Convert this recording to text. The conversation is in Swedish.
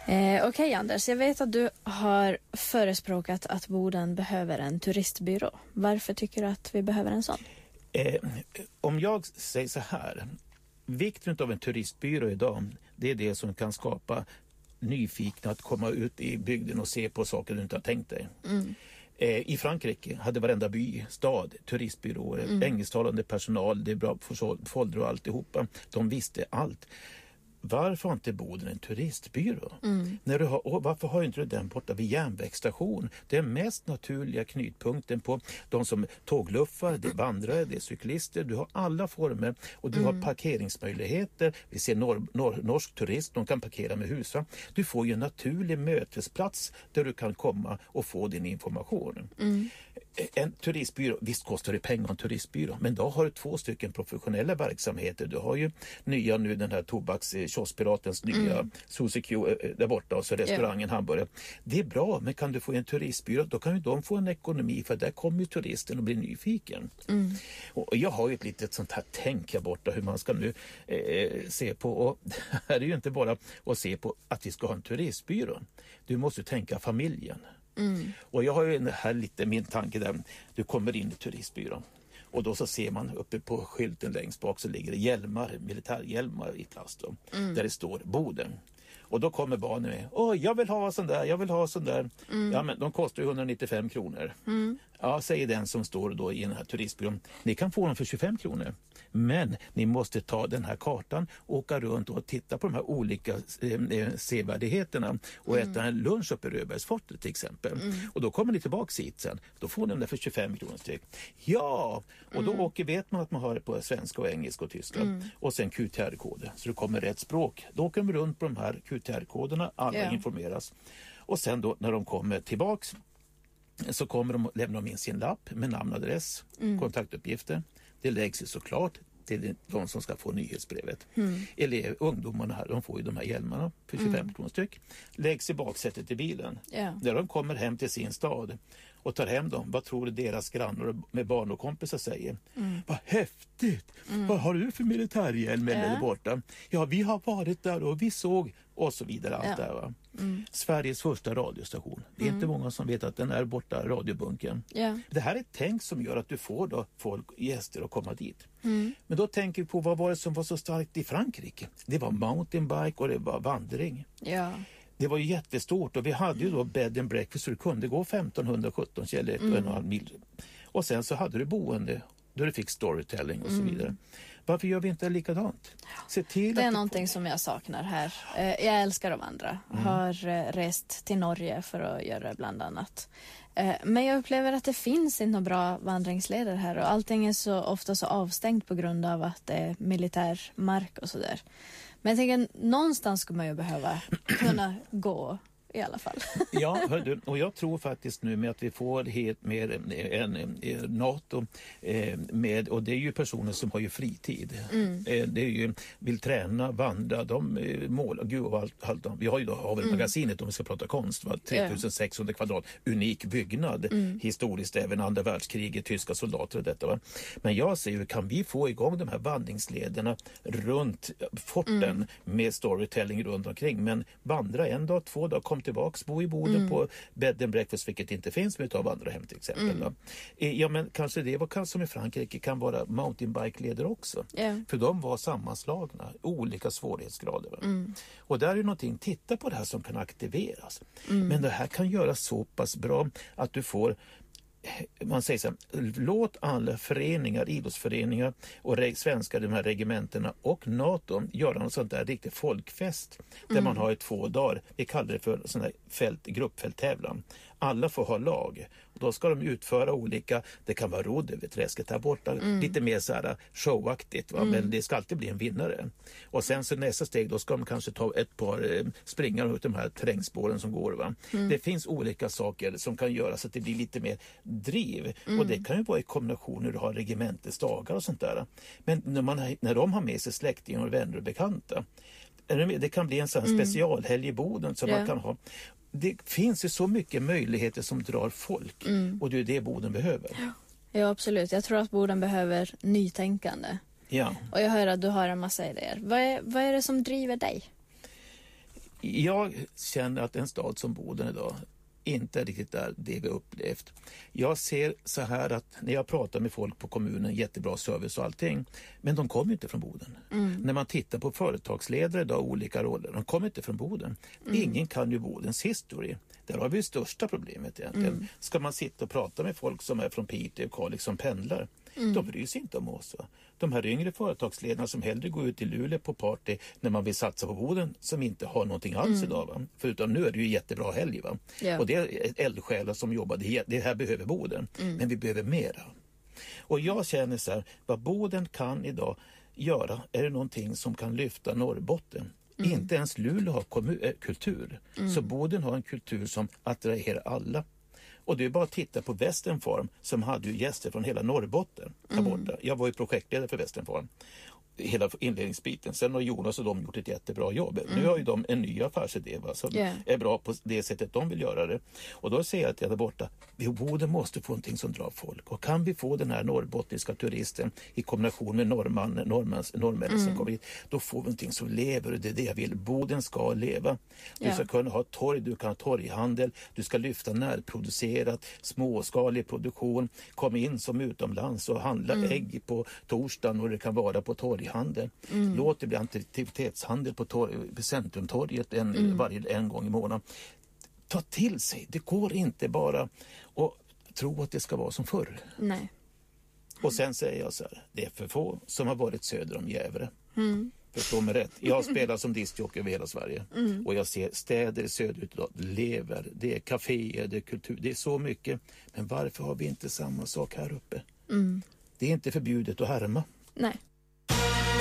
Okej, Anders, jag vet att du har förespråkat att Boden behöver en turistbyrå. Varför tycker du att vi behöver en sån? Om jag säger så här, vikten av en turistbyrå idag, det är det som kan skapa nyfikna att komma ut i bygden och se på saker du inte har tänkt dig. I Frankrike hade varenda by, stad, turistbyråer, engelsktalande personal, det är bra för folder och alltihopa. De visste allt. Varför har inte Boden en turistbyrå? Varför har inte du den borta vid järnvägsstation? Det är mest naturliga knutpunkten på de som tågluffar, det är vandrare, det är cyklister. Du har alla former och du har parkeringsmöjligheter. Vi ser norsk turist, de kan parkera med hus. Du får ju en naturlig mötesplats där du kan komma och få din information. En turistbyrå, visst kostar det pengar en turistbyrå, men då har du 2 stycken professionella verksamheter. Du har ju nya nu den här kioskpiratens nya Sushi Q där borta och så restaurangen Hamburger. Det är bra, men kan du få en turistbyrå, då kan ju de få en ekonomi, för där kommer ju turisten och blir nyfiken. Och jag har ju ett litet sånt här tänk här borta hur man ska nu se på, och det här är ju inte bara att se på att vi ska ha en turistbyrå. Du måste tänka familjen. Och jag har ju här lite min tanke där, du kommer in i turistbyrån. Och då så ser man uppe på skylten längst bak så ligger det hjälmar, militärhjälmar i plast då, där det står Boden. Och då kommer barnen med, jag vill ha sån där, jag vill ha sån där. Ja, men de kostar ju 195 kronor. Ja, säger den som står då i den här turistbyrån. Ni kan få dem för 25 kronor. Men ni måste ta den här kartan, åka runt och titta på de här olika sevärdigheterna och äta en lunch uppe i Röbergsfortet till exempel. Och då kommer ni tillbaka hit sen. Då får ni den där för 25 kronor styck. Ja, och då vet man att man har det på svenska och engelska och tyska. Och sen QTR-koder. Så det kommer rätt språk. Då åker de runt på de här QTR-koderna. Alla informeras. Och sen då när de kommer tillbaks så kommer de lämna in sin lapp med namn, adress, kontaktuppgifter. Det läggs ju såklart till de som ska få nyhetsbrevet. Ungdomarna här, de får ju de här hjälmarna för 25 kronor styck. Läggs i baksätet i bilen. När de kommer hem till sin stad och tar hem dem, vad tror du deras grannar med barn och kompisar säger? Vad häftigt! Vad har du för militärhjälm där borta? Ja, vi har varit där och vi såg och så vidare. Allt där, va? Sveriges första radiostation. Det är inte många som vet att den är borta, radiobunken. Det här är ett tänk som gör att du får då folk, gäster att komma dit. Men då tänker vi på vad var det som var så starkt i Frankrike? Det var mountainbike och det var vandring. Det var ju jättestort och vi hade ju då bed and breakfast så du kunde gå 1517 eller 1,5 mil. Och sen så hade du boende då du fick storytelling och så vidare. Varför gör vi inte likadant? Se till det är någonting som jag saknar här. Jag älskar att vandra. Har rest till Norge för att göra det bland annat. Men jag upplever att det finns inte några bra vandringsleder här och allting är så ofta så avstängt på grund av att det är militärmark och sådär. Men jag tänker någonstans skulle man ju behöva kunna gå i alla fall. Ja, hördu, och jag tror faktiskt nu med att vi får helt mer en NATO med, och det är ju personer som har ju fritid. Det är ju, vill träna, vandra, de målar, gud och allt. Vi har ju då Havelmagasinet om vi ska prata konst, 3600 kvadrat, unik byggnad, historiskt även andra världskriget, tyska soldater och detta. Va? Men jag ser ju, kan vi få igång de här vandringslederna runt forten med storytelling runt omkring, men vandra en dag, 2 dagar, kom tillbaks, bo i Boden på bed and breakfast, vilket inte finns, med av andra hem till exempel. Ja, men kanske det var som i Frankrike kan vara mountainbike-leder också. För de var sammanslagna, olika svårighetsgrader. Och där är ju någonting, titta på det här som kan aktiveras. Men det här kan göras så pass bra att du får, man säger så här, låt alla föreningar, idrottsföreningar och svenska, de här regementerna och NATO göra något sånt där riktigt folkfest där man har 2 dagar. Vi kallar det för sån här gruppfälttävlan. Alla får ha lag. Och då ska de utföra olika, det kan vara rodd över träsket här borta, lite mer så här showaktigt, va? Men det ska alltid bli en vinnare. Och sen så nästa steg, då ska de kanske ta ett par springar ut de här terrängspåren som går. Va? Det finns olika saker som kan göra så att det blir lite mer driv. Och det kan ju vara i kombination när du har regementesdagar och sånt där. Men när de har med sig släktingar och vänner och bekanta, det kan bli en sån här specialhelg i Boden som man kan ha. Det finns ju så mycket möjligheter som drar folk och det är det Boden behöver. Ja, absolut. Jag tror att Boden behöver nytänkande. Ja. Och jag hör att du har en massa idéer. Vad är det som driver dig? Jag känner att en stad som Boden idag inte är riktigt där det vi upplevt. Jag ser så här att när jag pratar med folk på kommunen, jättebra service och allting, men de kommer inte från Boden. När man tittar på företagsledare idag, olika roller, de kommer inte från Boden. Ingen kan ju Bodens historia. Där har vi det största problemet egentligen. Ska man sitta och prata med folk som är från Piteå och Kalix som pendlar, de bryr sig inte om oss. De här yngre företagsledarna som hellre går ut i Luleå på party när man vill satsa på Boden, som inte har någonting alls idag. Va? Förutom nu är det ju jättebra helg. Va? Ja. Och det är eldsjälar som jobbar. Det här behöver Boden. Men vi behöver mera. Och jag känner så här, vad Boden kan idag göra, är det någonting som kan lyfta Norrbotten. Inte ens Luleå har kultur. Så Boden har en kultur som attraherar alla. Och det är bara att titta på Western Farm som hade ju gäster från hela Norrbotten där borta. Jag var ju projektledare för Western Farm. Hela inledningsbiten. Sen har Jonas och de gjort ett jättebra jobb. Nu har ju de en ny affärsidé som är bra på det sättet de vill göra det. Och då säger jag att jag där borta, Boden måste få någonting som drar folk. Och kan vi få den här norrbottniska turisten i kombination med norrmännen som kommer hit, då får vi någonting som lever. Och det är det jag vill. Boden ska leva. Du ska kunna ha torg, du kan ha torghandel, du ska lyfta närproducerat, småskalig produktion. Kom in som utomlands och handla ägg på torsdagen och det kan vara på torg. Handel. Låt det bli aktivitetshandel på Centrumtorget en gång i månaden. Ta till sig. Det går inte bara att tro att det ska vara som förr. Nej. Och sen säger jag så här, det är för få som har varit söder om Gävle. Förstå mig rätt. Jag har spelat som discjockey över hela Sverige. Och jag ser städer söderut idag lever. Det är kaféer, det är kultur. Det är så mycket. Men varför har vi inte samma sak här uppe? Det är inte förbjudet att härma. Nej.